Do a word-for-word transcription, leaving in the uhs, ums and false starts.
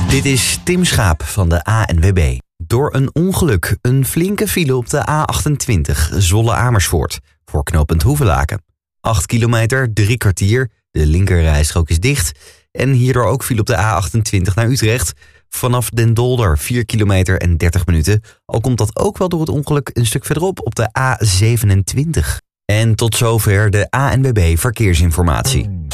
Dit is Tim Schaap van de A N W B. Door een ongeluk een flinke file op de A achtentwintig Zwolle-Amersfoort voor knooppunt Hoevelaken. acht kilometer, drie kwartier, de linkerrijstrook is dicht. En hierdoor ook file op de A achtentwintig naar Utrecht. Vanaf Den Dolder vier kilometer en dertig minuten. Al komt dat ook wel door het ongeluk een stuk verderop op de A zevenentwintig. En tot zover de A N W B Verkeersinformatie.